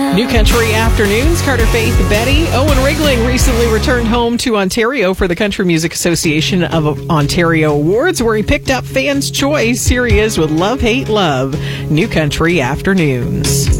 New Country Afternoons, Carter Faith, Betty. Owen Rigling recently returned home to Ontario for the Country Music Association of Ontario Awards, where he picked up Fans' Choice. Here he is with Love, Hate, Love. New Country Afternoons.